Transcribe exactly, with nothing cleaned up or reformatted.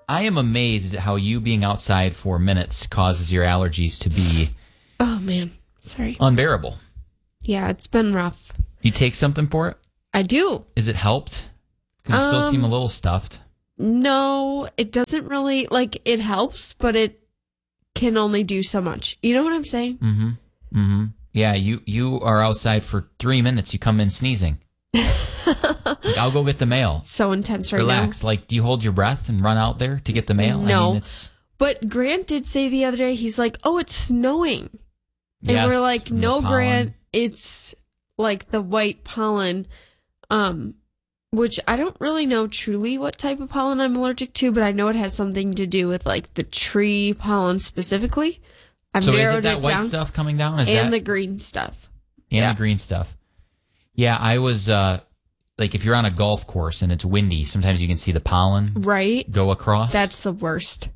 I am amazed at how you being outside for minutes causes your allergies to be Oh, man. Sorry. unbearable. Yeah, it's been rough. You take something for it? I do. Is it helped? 'Cause you still Um, seem a little stuffed. No, it doesn't really, like, it helps, but it can only do so much. You know what I'm saying? Mm-hmm. Mm-hmm. Yeah, you, you are outside for three minutes. You come in sneezing. Like, I'll go get the mail. So intense right Relax. now. Like, do you hold your breath and run out there to get the mail? No. I mean, it's... But Grant did say the other day, he's like, oh, it's snowing. And Yes, we're like, from the no, pollen. Grant, it's like the white pollen, um, which I don't really know truly what type of pollen I'm allergic to, but I know it has something to do with like the tree pollen specifically. I've So is narrowed it that it white down. stuff coming down? Is and that... the green stuff. And Yeah. the green stuff. Yeah, I was, uh, like, if you're on a golf course and it's windy, sometimes you can see the pollen Right? go across. That's the worst.